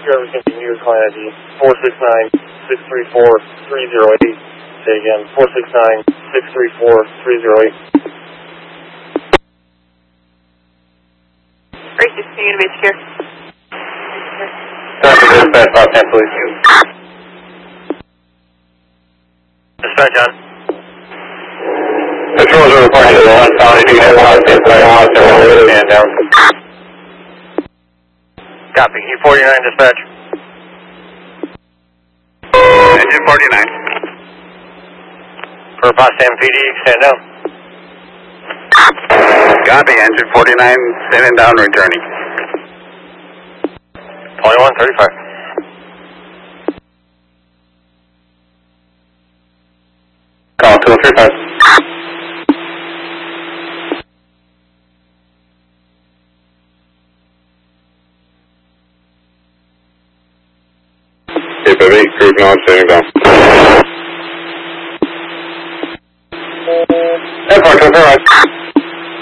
Trevor continue your client ID 469-634-308. Say again, 469-634-308. Great, just continue to be secure. Dispatch, Los Angeles Police. Dispatch, John. Patrols are reporting to the 1 County to get Los Angeles stand down. Copy, E49 dispatch. Engine 49. For Potsdam PD, stand down. Copy, engine 49, standing down, returning. 2135. Call 235. Group 9, standing down.